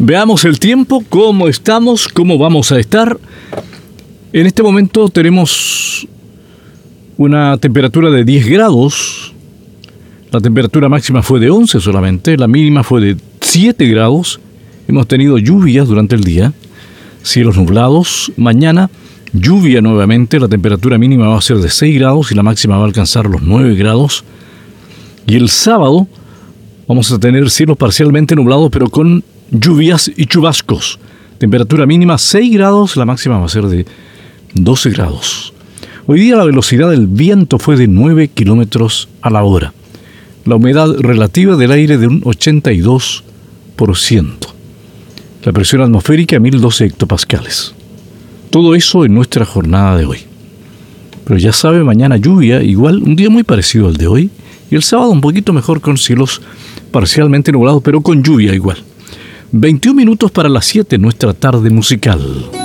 Veamos el tiempo, cómo estamos, cómo vamos a estar. En este momento tenemos una temperatura de 10 grados. La temperatura máxima fue de 11 solamente, la mínima fue de 7 grados. Hemos tenido lluvias durante el día, cielos nublados. Mañana, lluvia nuevamente, la temperatura mínima va a ser de 6 grados y la máxima va a alcanzar los 9 grados. Y el sábado vamos a tener cielos parcialmente nublados, pero con lluvias y chubascos. Temperatura mínima 6 grados, la máxima va a ser de 12 grados. Hoy día la velocidad del viento fue de 9 kilómetros a la hora. La humedad relativa del aire de un 82%. La presión atmosférica 1012 hectopascales. Todo eso en nuestra jornada de hoy. Pero ya sabe, mañana lluvia, igual un día muy parecido al de hoy. Y el sábado un poquito mejor con cielos parcialmente nublados, pero con lluvia igual. 21 minutos para las 7, nuestra tarde musical.